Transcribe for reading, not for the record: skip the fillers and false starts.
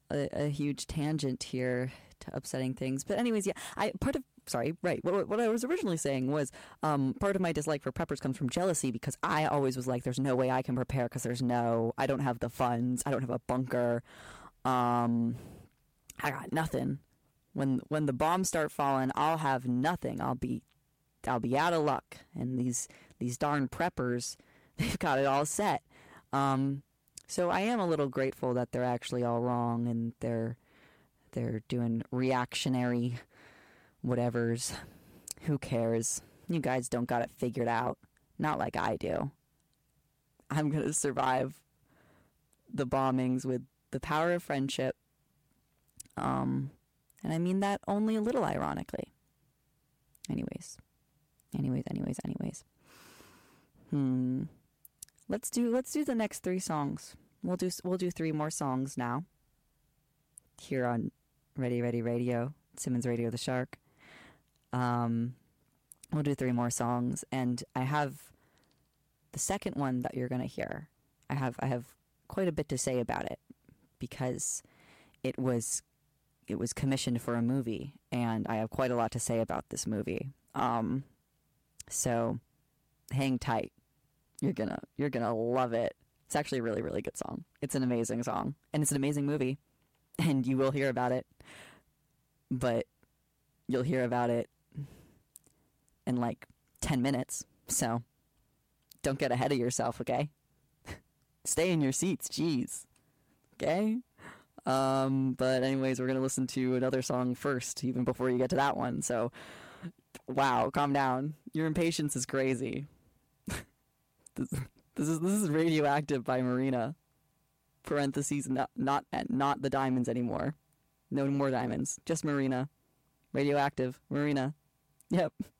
a huge tangent here to upsetting things. But anyways, yeah, what I was originally saying was part of my dislike for preppers comes from jealousy, because I always was like, there's no way I can prepare because I don't have the funds, I don't have a bunker, I got nothing. When the bombs start falling, I'll have nothing. I'll be out of luck. And these darn preppers, they've got it all set. So I am a little grateful that they're actually all wrong, and they're doing reactionary whatevers. Who cares? You guys don't got it figured out. Not like I do. I'm going to survive the bombings with the power of friendship. And I mean that only a little ironically. Anyways. Let's do the next 3 songs. We'll do 3 more songs now. Here on Ready Ready Radio, Simmons Radio the Shark. We'll do 3 more songs, and I have the second one that you're gonna hear. I have quite a bit to say about it, because it was commissioned for a movie, and I have quite a lot to say about this movie. So hang tight. You're gonna love it. It's actually a really, really good song. It's an amazing song, and it's an amazing movie, and you will hear about it, but you'll hear about it in like 10 minutes. So don't get ahead of yourself, okay? Stay in your seats, jeez. Okay? But anyways, we're going to listen to another song first, even before you get to that one. So, wow, calm down. Your impatience is crazy. This is Radioactive by Marina. Parentheses, not the Diamonds anymore. No more Diamonds. Just Marina. Radioactive. Marina. Yep.